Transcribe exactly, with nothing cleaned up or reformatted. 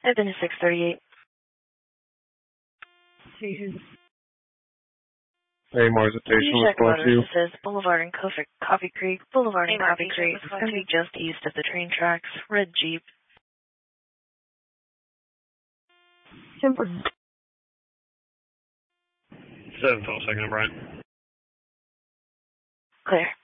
I've been to six thirty-eight. Hey, Mars Station, what's Check going to you? It says Boulevard and Coffee, Coffee Creek, Boulevard and Coffee Creek. It's going to be just east of the train tracks. Red Jeep. Timber. seven twelve, second, Brian. Clear.